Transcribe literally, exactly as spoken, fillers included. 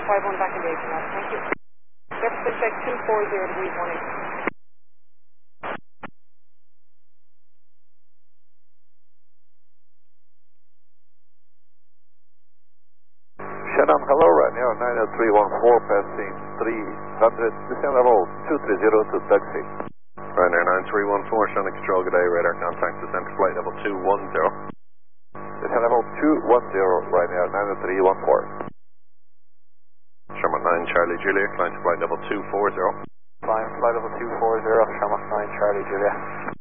five one back engaging that. Thank you. Jefferson check two four zero degrees one eight. Shannon, hello, right now, nine oh three one four, passing three hundred, descent level two three zero to taxi. Right now, nine three one four, Shannon Control, good day, radar contact, descent to flight level two one zero. Descent level two one zero, right now, nine oh three one four. Sherman nine Charlie Julia, climb to flight level two four zero. Climb flight level two four zero, Sherman nine Charlie Julia.